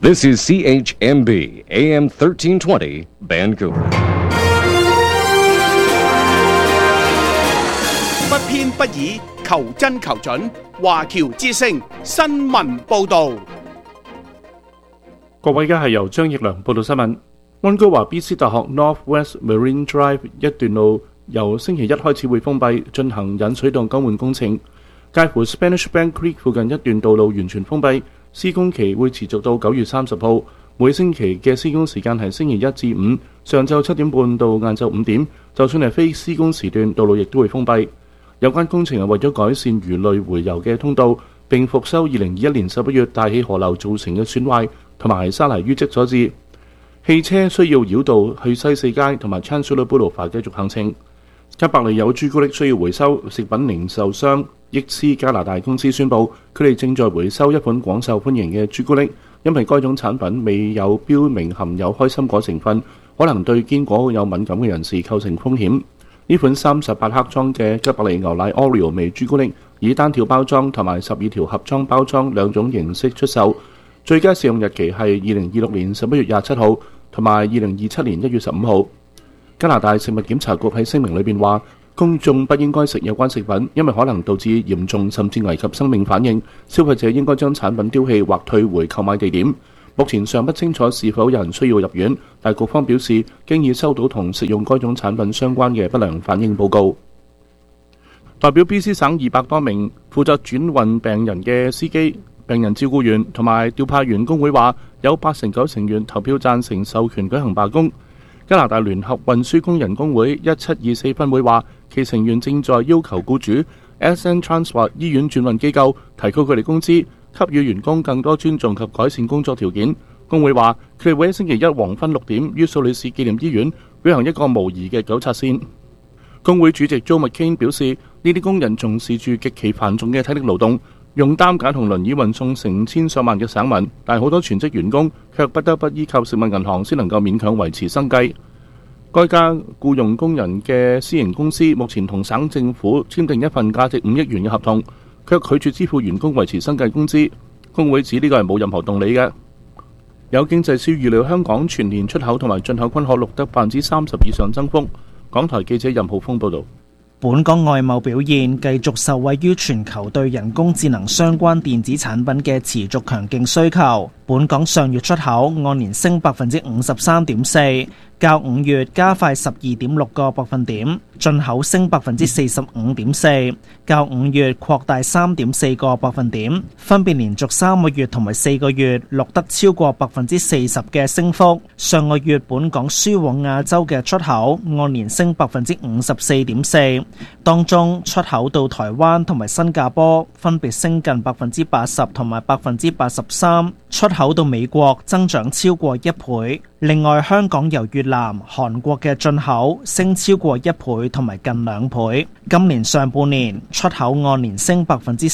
This is CHMB AM 1320 Vancouver。 不偏不倚，求真求準。華僑之聲新聞報導。 各位，而家係由張奕良報道新聞。溫哥華 BC 大學 Northwest Marine Drive 一段路由星期一開始會封閉，進行引水道更換工程。介乎 Spanish Bank Creek 附近一段道路完全封閉，施工期會持續到9月30號。每星期嘅施工時間係星期一至五，上晝7點半到晏晝5點。就算係非施工時段，道路亦都會封閉。有關工程係為咗改善魚類回游嘅通道，並復修2021年11月大氣河流造成嘅損壞同埋沙泥淤積所致。汽車需要繞道去西四街同埋 Chancellor Boulevard 繼續行程。加百利有朱古力需要回收，食品零售商益斯加拿大公司宣布，佢哋正在回收一款廣受歡迎嘅朱古力，因為該種產品未有標明含有開心果成分，可能對堅果有敏感嘅人士構成風險。呢款38克裝嘅加百利牛奶 Oreo 味朱古力以單條包裝同埋12條盒裝包裝兩種形式出售，最佳試用日期係2026年11月27號同埋2027年1月15號。加拿大食物檢查局喺聲明裏邊話，公眾不應該食有關食品，因為可能導致嚴重甚至危及生命反應。消費者應該將產品丟棄或退回購買地點。目前尚不清楚是否有人需要入院，但局方表示經已收到同食用該種產品相關嘅不良反應報告。代表 BC 省200多名負責轉運病人嘅司機、病人照顧員同埋調派員工會話，有89%成員投票贊成授權舉行罷工。加拿大聯合運輸工人工會1724分會話，其成員正在要求僱主 SN Transfer 醫院轉運機構提高佢哋工資，給予員工更多尊重及改善工作條件。工會話，佢哋會喺星期一黃昏6點於蘇女士紀念醫院舉行一個模擬嘅糾察線。工會主席 Joe McCain 表示，呢啲工人重視住極其繁重嘅體力勞動，用擔架同輪椅運送成千上萬嘅省民，但好多全職員工卻不得不依靠食物銀行先能夠勉強維持生計。該家僱用工人嘅私營公司目前同省政府簽訂一份價值5億元嘅合同，卻拒絕支付員工維持生計工資。工會指呢個係冇任何道理嘅。有經濟師預料香港全年出口同埋進口均可錄得30%以上增幅。港台記者任浩峰報導。 本港外貿表現繼續受惠於全球對人工智能相關電子產品嘅持續強勁需求。本港上月出口按年升53.4%，較5月加快12.6個百分點，進口升45.4%，較5月擴大3.4個百分點，分別連續3個月同埋4個月錄得超過40%嘅升幅。上個月本港輸往亞洲嘅出口按年升54.4%，當中出口到台灣同埋新加坡分別升近80%同埋83%，出口到美國增長超過1倍。另外，香港由越南、韓國嘅進口升超過1倍同埋近2倍。今年上半年出口按年升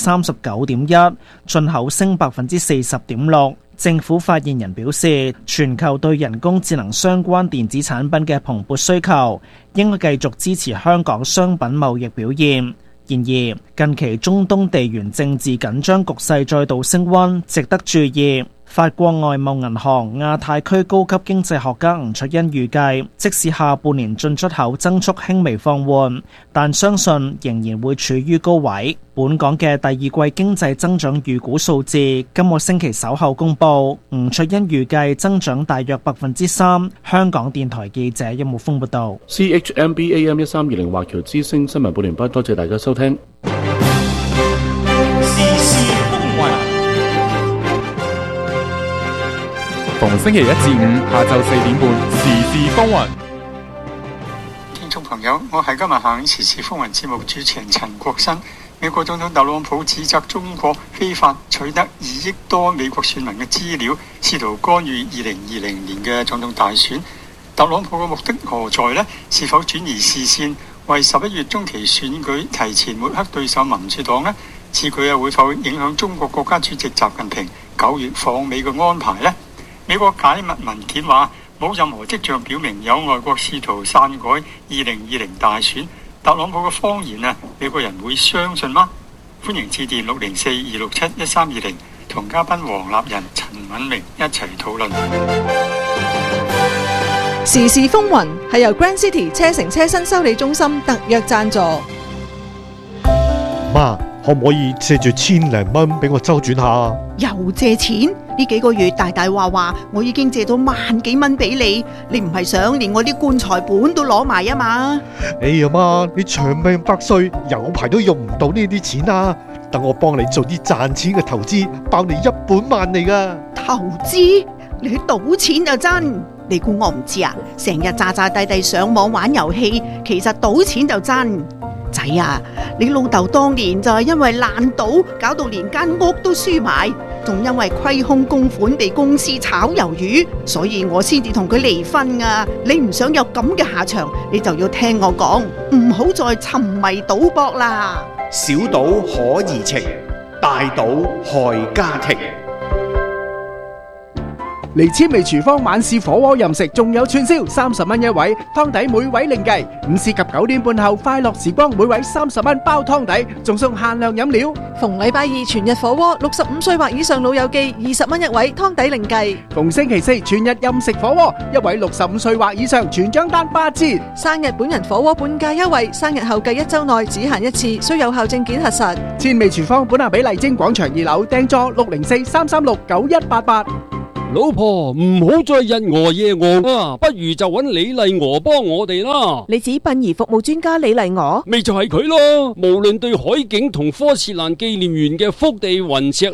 39.1%，進口升40.6%。政府發言人表示，全球對人工智能相關電子產品嘅蓬勃需求，應該繼續支持香港商品貿易表現。然而，近期中東地緣政治緊張局勢再度升溫，值得注意。法國外貿銀行亞太區高級經濟學家吳卓恩預計，即使下半年進出口增速輕微放緩，但相信仍然會處於高位。本港嘅第二季經濟增長預估數字今個星期稍後公佈，吳卓恩預計增長大約3%。香港電台記者任木峰報道。 CHMB AM 1320華僑之聲新聞報完畢，多謝大家收聽。 逢星期一至五下晝4點半，時事風雲。 聽眾朋友，我係今日下午時事風雲節目主持人陳國新。美國總統特朗普指責中國非法取得2億多美國選民嘅資料，試圖干預2020年嘅總統大選。特朗普嘅目的何在呢？是否轉移視線，為11月中期選舉提前抹黑對手民主黨呢？此舉又會否影響中國國家主席習近平9月訪美嘅安排呢？美國解密文件話，冇任何跡象表明有外國試圖篡改2020大選。特朗普嘅謊言美國人會相信嗎？歡迎致電604-267-1320 同嘉賓黃立仁、陳敏明一齊討論。 時事風雲係由 Grand City 車城車身修理中心特約贊助。 媽，可唔可以借住1,000零蚊俾我周轉下？ 又借錢？呢幾個月大大話我已經借到萬幾蚊俾你，你唔係想連我啲棺材本都攞埋啊嘛？ 哎呀媽，你長命百歲，有排都用唔到呢啲錢啊！等我幫你做啲賺錢嘅投資，包你一本萬利噶。 投資？你去賭錢就真？你估我唔知啊？成日詐詐諦諦上網玩遊戲，其實賭錢就真。仔啊，你老豆當年就係因為爛賭，搞到連間屋都輸埋，仲因為虧空公款被公司炒魷魚，所以我先至同佢離婚啊！你唔想有咁嘅下場，你就要聽我講，唔好再沉迷賭博啦。 小賭可怡情，大賭害家庭。 嚟千味廚房晚市火鍋任食，仲有串燒30蚊一位，湯底每位另計。午市及9點半後快樂時光，每位30蚊包湯底，仲送限量飲料。 逢禮拜二全日火鍋，65歲或以上老友記20蚊一位，湯底另計。 逢星期四全日任食火鍋，一位65歲或以上全張單8折。 生日本人火鍋半價優惠，生日後計1週內只限一次，需有效證件核實。 千味廚房本下比麗晶廣場2樓，訂座604-336-9188。 老婆，唔好再日鵝夜鵝啊，不如就揾李麗鵝幫我哋啦。 你指殯儀服務專家李麗鵝？ 咪就係佢咯，無論對海景同科切蘭紀念園嘅福地雲石